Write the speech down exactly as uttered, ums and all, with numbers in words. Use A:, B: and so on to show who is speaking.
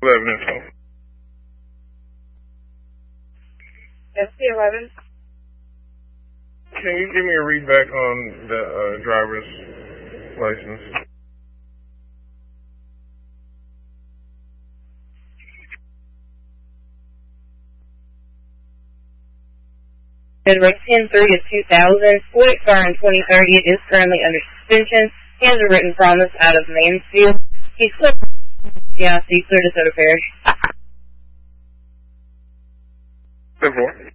A: eleven info.
B: S P eleven.
A: Can you give me a read back on the uh, driver's license?
B: February ten thirtieth, two thousand, will expire in twenty thirty. It is currently under suspension. He has a written promise out of Mansfield. He's clear. Yeah, see, clear to Soda Parish.
A: ten four.